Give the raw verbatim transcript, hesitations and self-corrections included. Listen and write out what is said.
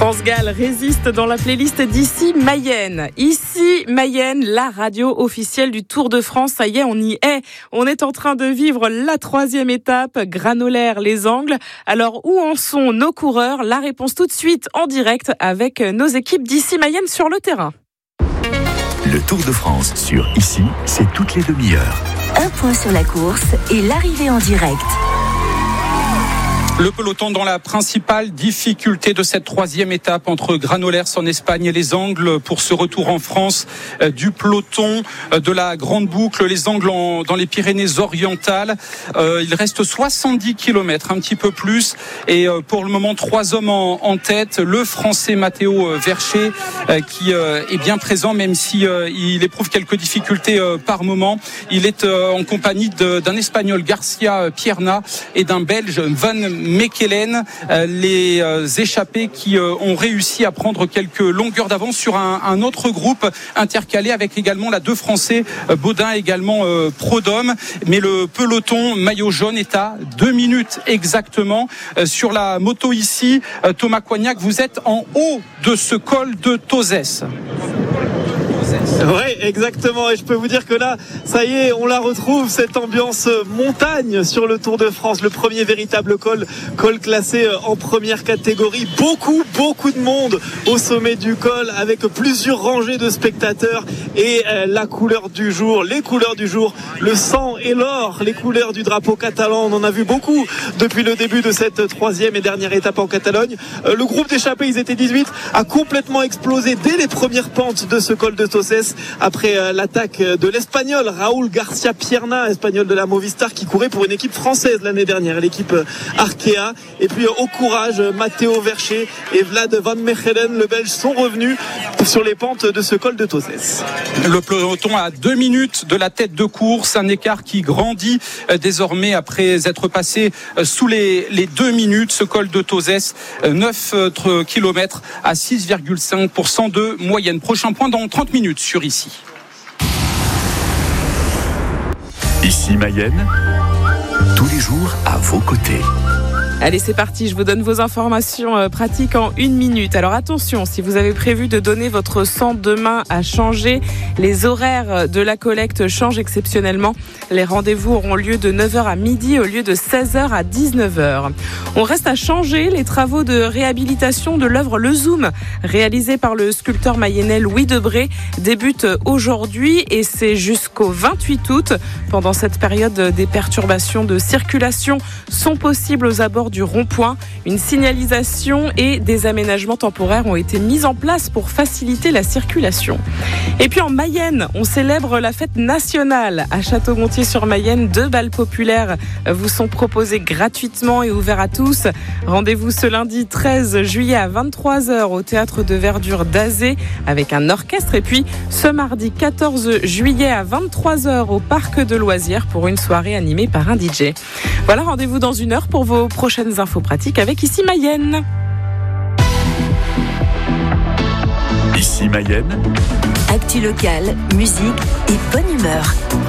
France Gall résiste dans la playlist d'Ici Mayenne. Ici Mayenne, la radio officielle du Tour de France. Ça y est, on y est. On est en train de vivre la troisième étape, Granolaire les Angles. Alors, où en sont nos coureurs? La réponse tout de suite en direct avec nos équipes d'Ici Mayenne sur le terrain. Le Tour de France sur Ici, c'est toutes les demi-heures. Un point sur la course et l'arrivée en direct. Le peloton dans la principale difficulté de cette troisième étape entre Granolaire en Espagne et les Angles pour ce retour en France euh, du peloton euh, de la Grande Boucle, les Angles en, dans les Pyrénées-Orientales. Euh, il reste soixante-dix kilomètres, un petit peu plus. Et euh, pour le moment, trois hommes en, en tête. Le Français Matteo Vercher euh, qui euh, est bien présent, même si euh, il éprouve quelques difficultés euh, par moment. Il est euh, en compagnie de, d'un Espagnol, Garcia Pierna, et d'un Belge, Van Mechelen, euh, les euh, échappés qui euh, ont réussi à prendre quelques longueurs d'avance sur un, un autre groupe intercalé avec également la deux Français, euh, Baudin également euh, Prodhomme. Mais le peloton maillot jaune est à deux minutes exactement. Euh, sur la moto ici, euh, Thomas Coignac, vous êtes en haut de ce col de Tozès. Oui, exactement. Et je peux vous dire que là, ça y est, on la retrouve, cette ambiance montagne sur le Tour de France. Le premier véritable col, col classé en première catégorie. Beaucoup, beaucoup de monde au sommet du col avec plusieurs rangées de spectateurs. Et la couleur du jour, les couleurs du jour, le sang et l'or, les couleurs du drapeau catalan. On en a vu beaucoup depuis le début de cette troisième et dernière étape en Catalogne. Le groupe d'échappés, ils étaient dix-huit, a complètement explosé dès les premières pentes de ce col de Tozès, après euh, l'attaque de l'Espagnol Raúl Garcia Pierna, Espagnol de la Movistar, qui courait pour une équipe française l'année dernière, l'équipe euh, Arkea. Et puis euh, au courage, euh, Matteo Vercher et Vlad Van Mechelen, le Belge, sont revenus sur les pentes de ce col de Tozès. Le peloton à deux minutes de la tête de course, un écart qui grandit euh, désormais après être passé euh, sous les, les deux minutes. Ce col de Tozès, euh, neuf kilomètres à six virgule cinq pour cent de moyenne. Prochain point dans trente minutes sur Ici. Ici Mayenne, tous les jours à vos côtés. Allez, c'est parti, je vous donne vos informations euh, pratiques en une minute. Alors attention, si vous avez prévu de donner votre sang demain à changer, les horaires de la collecte changent exceptionnellement. Les rendez-vous auront lieu de neuf heures à midi au lieu de seize heures à dix-neuf heures. On reste à changer. Les travaux de réhabilitation de l'œuvre Le Zoom, réalisée par le sculpteur mayennais Louis Debré, débutent aujourd'hui et c'est jusqu'au vingt-huit août. Pendant cette période, des perturbations de circulation sont possibles aux abords du rond-point. Une signalisation et des aménagements temporaires ont été mis en place pour faciliter la circulation. Et puis en Mayenne, on célèbre la fête nationale. À Château-Gontier-sur-Mayenne, deux bals populaires vous sont proposés gratuitement et ouverts à tous. Rendez-vous ce lundi treize juillet à vingt-trois heures au théâtre de verdure d'Azé avec un orchestre. Et puis ce mardi quatorze juillet à vingt-trois heures au parc de loisirs pour une soirée animée par un D J. Voilà, rendez-vous dans une heure pour vos prochaines infos pratiques avec Ici Mayenne. Ici Mayenne. Actu locale, musique et bonne humeur.